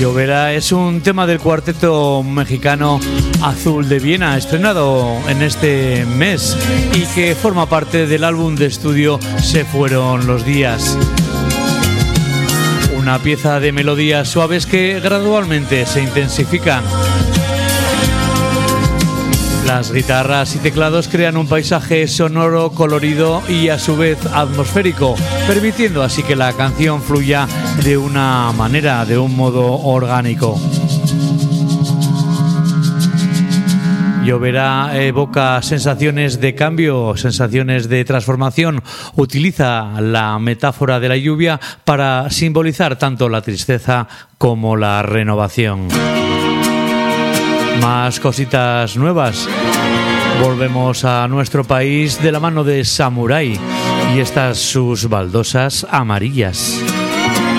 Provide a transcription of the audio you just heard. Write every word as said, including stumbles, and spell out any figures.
Lloverá es un tema del cuarteto mexicano Azul de Viena, estrenado en este mes y que forma parte del álbum de estudio Se fueron los días. Una pieza de melodías suaves que gradualmente se intensifican. Las guitarras y teclados crean un paisaje sonoro, colorido y a su vez atmosférico, permitiendo así que la canción fluya de una manera, de un modo orgánico. Lloverá evoca sensaciones de cambio, sensaciones de transformación. Utiliza la metáfora de la lluvia para simbolizar tanto la tristeza como la renovación. Más cositas nuevas. Volvemos a nuestro país de la mano de Samurai y estas sus baldosas amarillas.